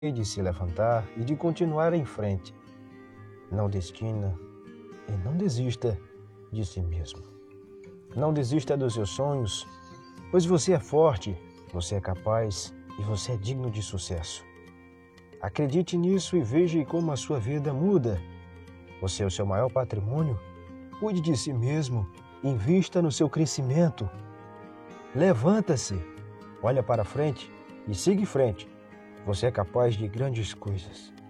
de se levantar e de continuar em frente. Não destina e não desista de si mesmo. Não desista dos seus sonhos, pois você é forte, você é capaz e você é digno de sucesso. Acredite nisso e veja como a sua vida muda. Você é o seu maior patrimônio. Cuide de si mesmo, invista no seu crescimento. Levanta-se, olha para frente e siga em frente. Você é capaz de grandes coisas.